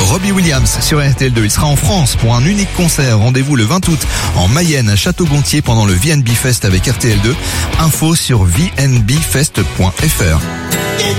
Robbie Williams sur RTL2. Il sera en France pour un unique concert. Rendez-vous le 20 août en Mayenne à Château-Gontier pendant le VNB Fest avec RTL2. Info sur vnbfest.fr.